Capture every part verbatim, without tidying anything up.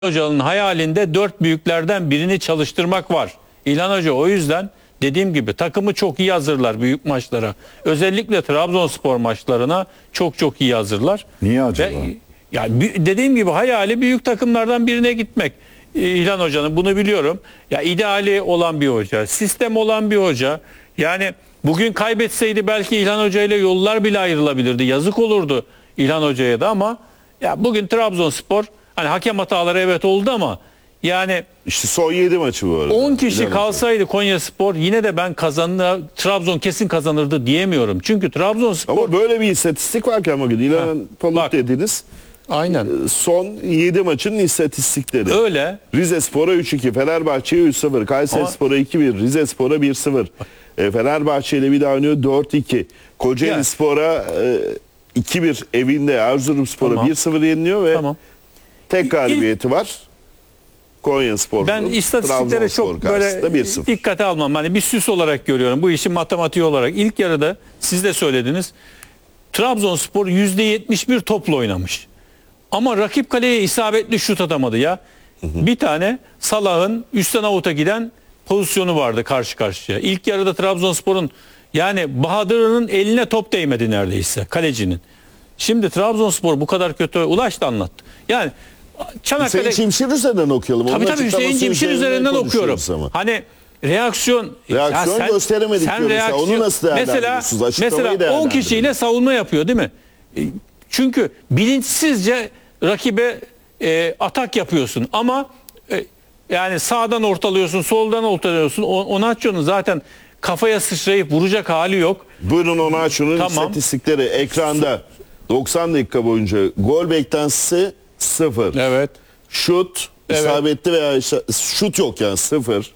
Hoca'nın hayalinde dört büyüklerden birini çalıştırmak var. İlhan Hoca o yüzden dediğim gibi takımı çok iyi hazırlar büyük maçlara. Özellikle Trabzonspor maçlarına çok çok iyi hazırlar. Niye acaba? Ve, yani dediğim gibi hayali büyük takımlardan birine gitmek. İlhan Hoca'nın bunu biliyorum. Ya ideali olan bir hoca, sistem olan bir hoca. Yani bugün kaybetseydi belki İlhan Hoca ile yollar bile ayrılabilirdi. Yazık olurdu İlhan Hoca'ya da ama ya bugün Trabzonspor hani hakem hataları evet oldu ama yani İşte son yedi maçı bu arada. on kişi Bilemem. kalsaydı Konyaspor yine de ben kazanır, Trabzon kesin kazanırdı diyemiyorum. Çünkü Trabzonspor Ama böyle bir istatistik varken bugün İlhan Palut bak. dediniz. aynen Son yedi maçın istatistikleri. öyle. Rizespor'a üç iki, Fenerbahçe'ye üç sıfır, Kayserispor'a iki bir, Rizespor'a bir sıfır. E, Fenerbahçe ile bir daha oynuyor dört iki. Kocaelispor'a e, iki bir evinde, Erzurumspor'a Tamam. bir sıfır yeniliyor ve Tamam. tek galibiyeti var. Konyaspor'un Ben istatistiklere çok böyle bir sıfır. dikkate almam. Hani bir süs olarak görüyorum. Bu işin matematiği olarak. İlk yarıda siz de söylediniz. Trabzonspor yüzde yetmiş bir topla oynamış. Ama rakip kaleye isabetli şut atamadı ya. Bir tane Salah'ın üstten avuta giden pozisyonu vardı karşı karşıya. İlk yarıda Trabzonspor'un yani Bahadır'ın eline top değmedi neredeyse kalecinin. Şimdi Trabzonspor bu kadar kötü Ulaş da anlattı. Yani Çanakkale... Hüseyin Çimşir üzerinden okuyalım. Tabii Onun tabii Hüseyin açıklaması Çimşir üzerinden okuyorum. ama. Hani reaksiyon... Reaksiyon ya gösteremedik diyor mesela. Onu nasıl değerlendiriyorsunuz? Mesela, Açıklamayı mesela on değerlendirin. kişiyle savunma yapıyor değil mi? E, Çünkü bilinçsizce rakibe e, atak yapıyorsun ama e, yani sağdan ortalıyorsun, soldan ortalıyorsun. O- Onaçio'nun zaten kafaya sıçrayıp vuracak hali yok. Buyurun Onaçu'nun Tamam. istatistikleri ekranda. doksan dakika boyunca gol beklentisi sıfır. Evet. Şut Evet. isabetli veya işa- şut yok yani sıfır.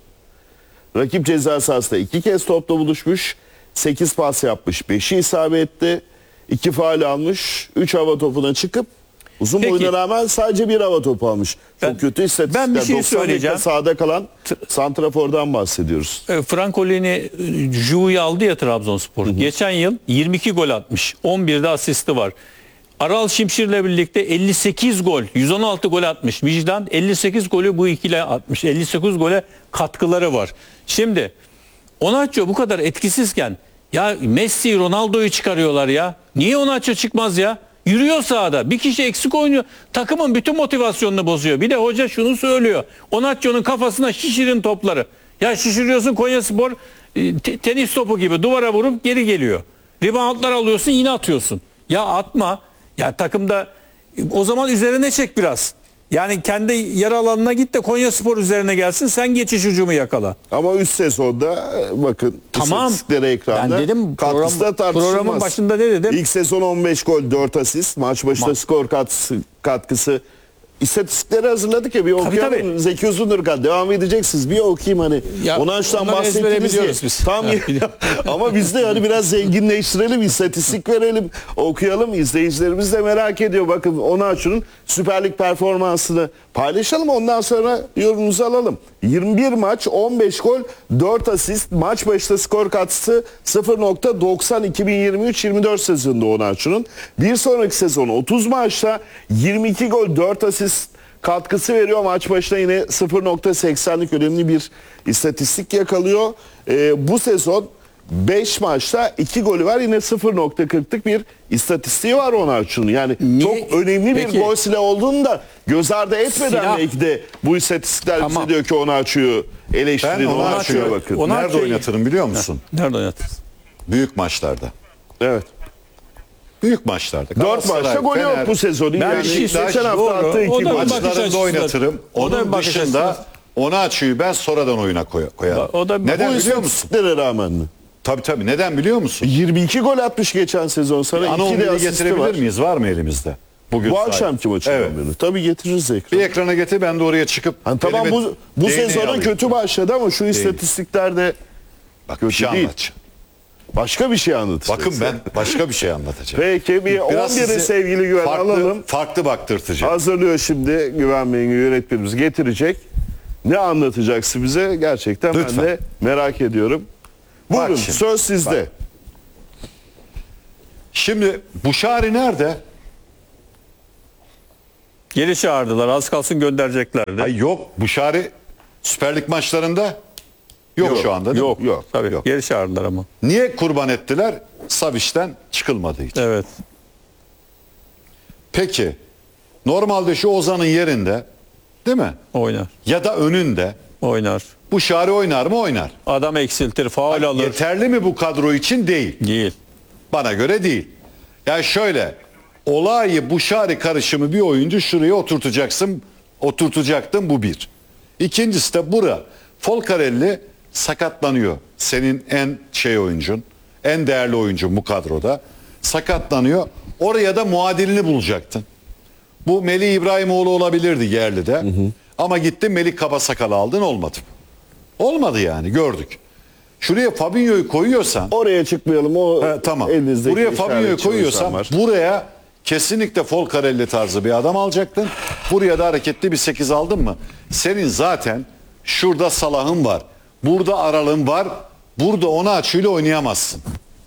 Rakip ceza sahasında iki kez topla buluşmuş. sekiz pas yapmış. beşi isabetli. iki faul almış. üç hava topuna çıkıp uzun Peki. boyuna rağmen sadece bir hava topu almış. Ben- Çok kötü istatistikler. ben bir şey doksan dakika söyleyeceğim. sahada kalan santrafordan bahsediyoruz. E, Francolini Ju'yu aldı ya Trabzonspor. Geçen yıl yirmi iki gol atmış. on birde asisti var. Aral Şimşir'le birlikte elli sekiz gol, yüz on altı gol atmış. Vicdan elli sekiz golü bu ikile atmış. elli sekiz gole katkıları var. Şimdi Onaçio bu kadar etkisizken ya Messi, Ronaldo'yu çıkarıyorlar ya. Niye Onaçio çıkmaz ya? Yürüyor sahada. Bir kişi eksik oynuyor. Takımın bütün motivasyonunu bozuyor. Bir de hoca şunu söylüyor. Onaçio'nun kafasına şişirin topları. Ya şişiriyorsun Konyaspor e, te- tenis topu gibi duvara vurup geri geliyor. Reboundlar alıyorsun yine atıyorsun. Ya atma. Ya takımda e, o zaman üzerine çek biraz. Yani kendi yarı alanına git de Konyaspor üzerine gelsin. Sen geçiş hücumu yakala. Ama üst sezonda e, bakın Tamam. istatistikleri ekranda. Ben dedim Katkısı da program, tartışılmaz. programın başında ne dedim? İlk sezon on beş gol dört asist. Maç başında Ma- skor katkısı, katkısı. İstatistikleri hazırladık ya bir okuyalım. tabii. Zeki Uzundurkan devam edeceksiniz. Bir okuyayım hani. Ya, Onaç'tan onları ezbere bahsettiniz ya. biliyoruz biz. Tam Ha, ama biz de hani biraz zenginleştirelim, istatistik verelim, okuyalım. İzleyicilerimiz de merak ediyor. Bakın Onaç'ın Süper Lig performansını paylaşalım. Ondan sonra yorumunuzu alalım. yirmi bir maç, on beş gol, dört asist. Maç başında skor katkısı sıfır nokta doksan iki bin yirmi üç yirmi dört sezonunda Onaç'ın. Bir sonraki sezon otuz maçta yirmi iki gol, dört asist katkısı veriyor. Maç başına yine sıfır nokta seksenlik önemli bir istatistik yakalıyor. Ee, bu sezon beş maçta iki golü var. Yine sıfır nokta kırklık bir istatistiği var Onaçu'nun. Yani Niye? çok önemli bir Peki. gol silahı olduğunu da göz ardı etmeden Silah. belki de bu istatistikler Tamam. bize diyor ki Onaçu'yu Ben eleştirin. Onaçu'ya Onaçu'yu bakın. Ona- nerede Onaçu'yu- oynatırım biliyor musun? Nerede oynatırsın? Büyük maçlarda. Evet. Büyük maçlarda. Dört Galatasaray, maçta gol yok Fener, bu sezon. Ben Yani bir şey geçen söyleyeyim. hafta Doğru. attığı iki O da gol. bir bakış maçlarında açısı. oynatırım. O da bir Onun bakış dışında açısı. Onaçu'yu ben sonradan oyuna koy- koyarım. O da- Neden Bu biliyor musun? istatistiklere rağmen mi? Tabii tabii. Neden biliyor musun? yirmi iki gol atmış geçen sezon sana. Ana iki de onları asisti getirebilir var. miyiz? Var mı elimizde? Bugün Bu sahip. akşamki maçın Evet. beni. Tabii getiririz Bir ekrana. ekrana getir ben de oraya çıkıp Hani tamam elime bu bu değneği sezonun alayım. kötü başladı ama şu istatistiklerde Bak bir şey kötü değil. anlatacağım. Başka bir şey anlatacağız. Bakın ben başka bir şey anlatacağım. Peki bir Biraz on biri sizi sevgili Güven farklı, alalım. Farklı baktırtacağım. Hazırlıyor şimdi Güven Bey'in yönetmenimiz getirecek. Ne anlatacaksın bize? Gerçekten Lütfen. ben de merak ediyorum. Buyurun Bak şimdi, söz sizde. bak. Şimdi Buşari nerede? Geri çağırdılar. Az kalsın göndereceklerdi. Ay yok, Buşari Süper Lig maçlarında yok, Yok, şu anda değil Yok. mi? Yok, Tabii. yok. Geri çağırdılar ama. Niye kurban ettiler? Savic'ten çıkılmadığı için. Evet. Peki normalde şu Ozan'ın yerinde değil mi? Oynar. Ya da önünde Oynar. Buşari oynar mı? Oynar. Adam eksiltir. Faul alır. Yeterli mi bu kadro için? Değil. Değil. Bana göre değil. Yani şöyle, Olağ'ı Buşari karışımı bir oyuncu şuraya oturtacaksın, oturtacaktın, bu bir. İkincisi de bura. Folcarelli sakatlanıyor. Senin en şey oyuncun, en değerli oyuncun bu kadroda. Sakatlanıyor. Oraya da muadilini bulacaktın. Bu Melih İbrahimoğlu olabilirdi yerlide. Hı hı. Ama gittin Melih Kabasakal aldın, olmadı. Olmadı yani, gördük. Şuraya Fabinho'yu koyuyorsan Oraya çıkmayalım. O He, tamam. elinizdeki Buraya Fabinho'yu işaretçi koyuyorsan var. buraya kesinlikle Folcarelli tarzı bir adam alacaktın. Buraya da hareketli bir sekiz aldın mı? Senin zaten şurada Salah'ın var. Burada Aral'ın var. Burada onu açıyla oynayamazsın.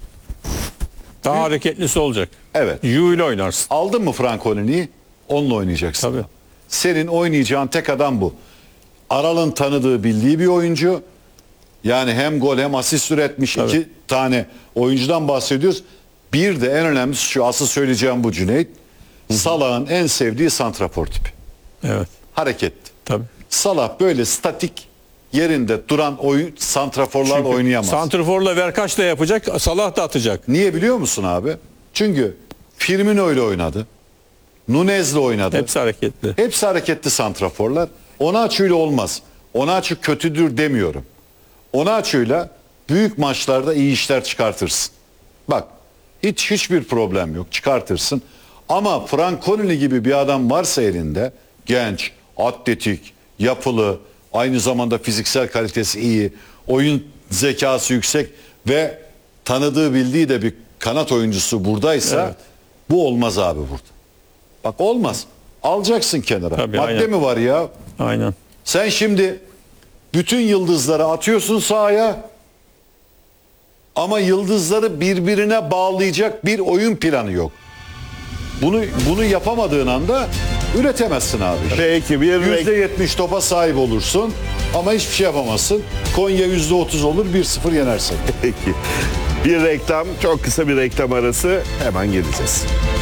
Daha hareketlisi olacak. Evet. Yu ile oynarsın. Aldın mı Francolini'yi? Onunla oynayacaksın. Tabii. Senin oynayacağın tek adam bu. Aral'ın tanıdığı, bildiği bir oyuncu. Yani hem gol hem asist üretmiş Tabii. iki tane oyuncudan bahsediyoruz. Bir de en önemlisi şu, asıl söyleyeceğim bu Cüneyt. Salah'ın en sevdiği santrafor tipi. Evet. Hareketli. Tabii. Salah böyle statik yerinde duran oyun santraforlarla Çünkü oynayamaz. santrforla Verkaç da yapacak. Salah da atacak. Niye biliyor musun abi? Çünkü Firmino ile oynadı. Nunez'le oynadı. Hepsi hareketli. Hepsi hareketli santraforlar. Onaçu'yla olmaz. Onaçu kötüdür demiyorum. Onaçu'yla büyük maçlarda iyi işler çıkartırsın. Bak, hiç hiçbir problem yok, çıkartırsın. Ama Francolini gibi bir adam varsa elinde, genç, atletik, yapılı, aynı zamanda fiziksel kalitesi iyi, oyun zekası yüksek ve tanıdığı bildiği de bir kanat oyuncusu buradaysa Evet. bu olmaz abi burada. Bak olmaz. Alacaksın kenara. Tabii, Madde aynen. mi var ya? Aynen. Sen şimdi bütün yıldızları atıyorsun sahaya ama yıldızları birbirine bağlayacak bir oyun planı yok. Bunu bunu yapamadığın anda üretemezsin abi. Peki bir yüzde renk- yetmiş topa sahip olursun ama hiçbir şey yapamazsın. Konya yüzde otuz olur, bir sıfır yenersin. Peki. Bir reklam, çok kısa bir reklam arası, hemen geleceğiz.